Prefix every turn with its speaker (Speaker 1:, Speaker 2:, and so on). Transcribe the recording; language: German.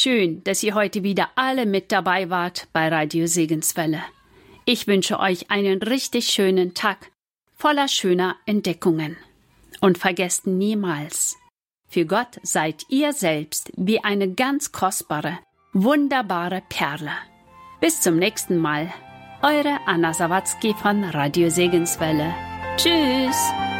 Speaker 1: schön, dass ihr heute wieder alle mit dabei wart bei Radio Segenswelle. Ich wünsche euch einen richtig schönen Tag, voller schöner Entdeckungen. Und vergesst niemals, für Gott seid ihr selbst wie eine ganz kostbare, wunderbare Perle. Bis zum nächsten Mal. Eure Anna Sawatzki von Radio Segenswelle. Tschüss!